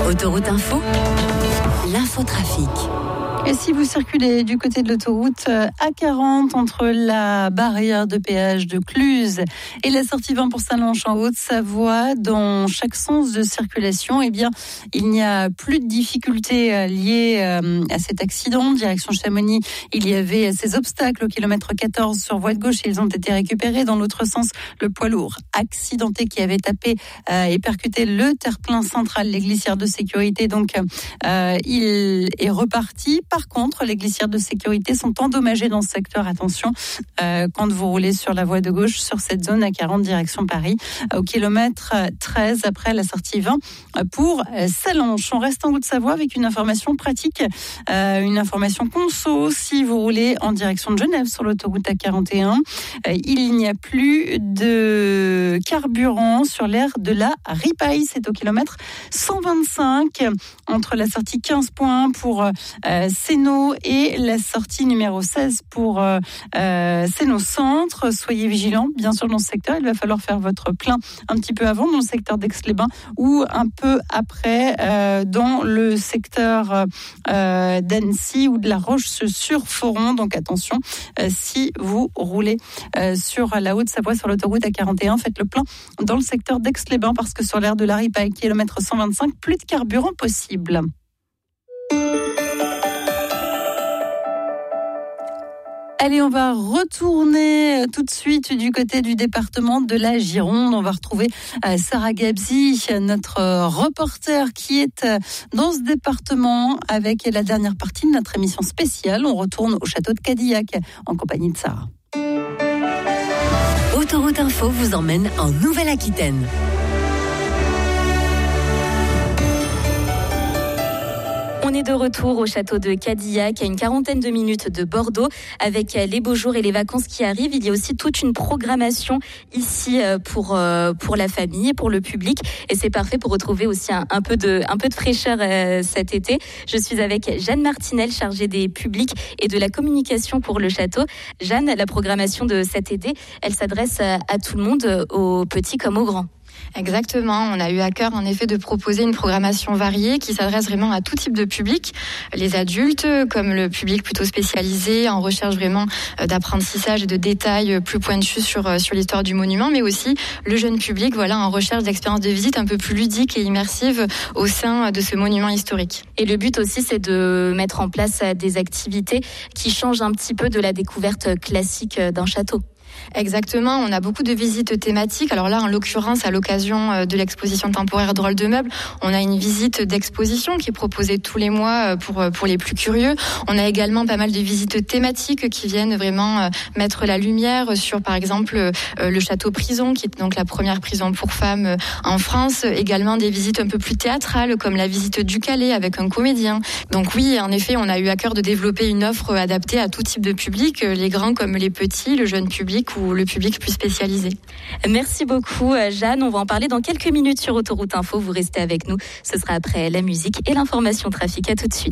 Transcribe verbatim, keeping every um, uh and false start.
Autoroute Info, l'infotrafic. Et si vous circulez du côté de l'autoroute A quarante entre la barrière de péage de Cluses et la sortie vingt pour Sallanches en Haute-Savoie, dans chaque sens de circulation, eh bien, il n'y a plus de difficultés liées à cet accident. Direction Chamonix, il y avait ces obstacles au kilomètre quatorze sur voie de gauche. Ils ont été récupérés. Dans l'autre sens, le poids lourd accidenté qui avait tapé euh, et percuté le terre-plein central, les glissières de sécurité. Donc, euh, il est reparti. Par contre, les glissières de sécurité sont endommagées dans ce secteur. Attention, euh, quand vous roulez sur la voie de gauche, sur cette zone A quarante direction Paris, au kilomètre treize après la sortie vingt pour Sallanches. On reste en Haute-Savoie avec une information pratique, euh, une information conso. Si vous roulez en direction de Genève sur l'autoroute A quarante et un, euh, il n'y a plus de carburant sur l'aire de la Ripaille. C'est au kilomètre cent vingt-cinq entre la sortie quinze point un pour euh, Sénaux et la sortie numéro seize pour euh, euh, Sénaux Centre. Soyez vigilants, bien sûr, dans ce secteur. Il va falloir faire votre plein un petit peu avant dans le secteur d'Aix-les-Bains ou un peu après euh, dans le secteur euh, d'Annecy ou de la Roche-sur-Foron. Donc attention, euh, si vous roulez euh, sur la Haute-Savoie, sur l'autoroute A quarante et un, faites le plein dans le secteur d'Aix-les-Bains parce que sur l'aire de la Ripaille, kilomètre cent vingt-cinq, plus de carburant possible. Allez, on va retourner tout de suite du côté du département de la Gironde. On va retrouver Sarah Gabzi, notre reporter qui est dans ce département avec la dernière partie de notre émission spéciale. On retourne au château de Cadillac en compagnie de Sarah. Autoroute Info vous emmène en Nouvelle-Aquitaine. On est de retour au château de Cadillac, à une quarantaine de minutes de Bordeaux, avec les beaux jours et les vacances qui arrivent. Il y a aussi toute une programmation ici pour pour la famille, pour le public, et c'est parfait pour retrouver aussi un, un peu de un peu de fraîcheur euh, cet été. Je suis avec Jeanne Martinel, chargée des publics et de la communication pour le château. Jeanne, la programmation de cet été, elle s'adresse à, à tout le monde, aux petits comme aux grands. Exactement, on a eu à cœur en effet de proposer une programmation variée qui s'adresse vraiment à tout type de public, les adultes comme le public plutôt spécialisé en recherche vraiment d'apprentissage et de détails plus pointus sur sur l'histoire du monument, mais aussi le jeune public, voilà, en recherche d'expériences de visite un peu plus ludiques et immersives au sein de ce monument historique. Et le but aussi, c'est de mettre en place des activités qui changent un petit peu de la découverte classique d'un château. Exactement, on a beaucoup de visites thématiques. Alors là, en l'occurrence, à l'occasion de l'exposition temporaire Drôle de meubles, on a une visite d'exposition qui est proposée tous les mois pour pour les plus curieux. On a également pas mal de visites thématiques qui viennent vraiment mettre la lumière sur, par exemple, le château prison, qui est donc la première prison pour femmes en France. Également des visites un peu plus théâtrales, comme la visite du Calais avec un comédien. Donc oui, en effet, on a eu à cœur de développer une offre adaptée à tout type de public, les grands comme les petits, le jeune public ou le public plus spécialisé. Merci beaucoup Jeanne, on va en parler dans quelques minutes sur Autoroute Info, vous restez avec nous, ce sera après la musique et l'information trafic, à tout de suite.